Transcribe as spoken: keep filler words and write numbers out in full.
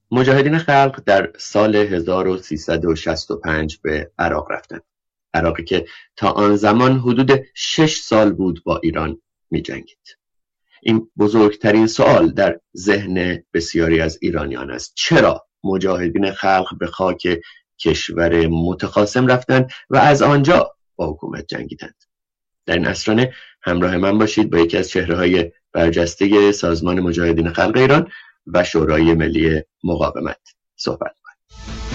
مجاهدین خلق در سال هزار و سیصد و شصت و پنج به عراق رفتند. عراقی که تا آن زمان حدود شش سال بود با ایران می جنگید. این بزرگترین سوال در ذهن بسیاری از ایرانیان است: چرا مجاهدین خلق به خاک کشور متخاصم رفتند و از آنجا با حکومت جنگیدند؟ در این عصرانه همراه من باشید با یکی از چهره‌های برجسته سازمان مجاهدین خلق ایران و شورای ملی مقاومت صحبت.